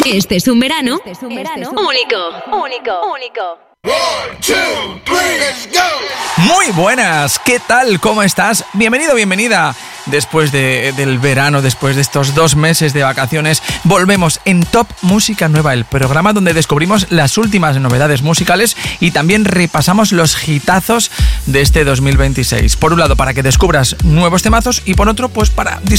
Este es un verano único. 1, 2, 3, let's go. Muy buenas, ¿qué tal? ¿Cómo estás? Bienvenido, bienvenida. Después del verano, después de estos 2 meses de vacaciones, volvemos en Top Música Nueva, el programa donde descubrimos las últimas novedades musicales y también repasamos los hitazos de este 2026. Por un lado, para que descubras nuevos temazos y por otro, pues para